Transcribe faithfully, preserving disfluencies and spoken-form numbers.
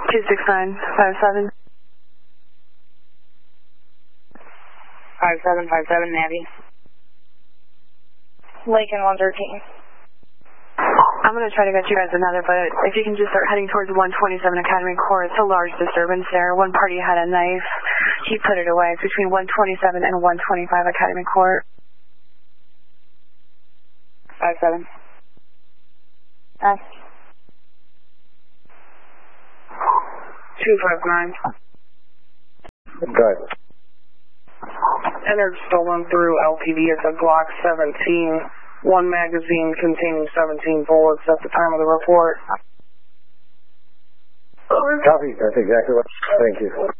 two six nine five seven. five seven five seven, Navy. Lincoln one thirteen. I'm going to try to get you guys another, but if you can just start heading towards one twenty-seven Academy Court, it's a large disturbance there. One party had a knife. He put it away. It's between one twenty-seven and one twenty-five Academy Court. five seven. Uh. two five nine. Good. Entered stolen through L T V. It's a Glock seventeen. One magazine containing seventeen bullets at the time of the report. Copy. That's exactly what. Thank you.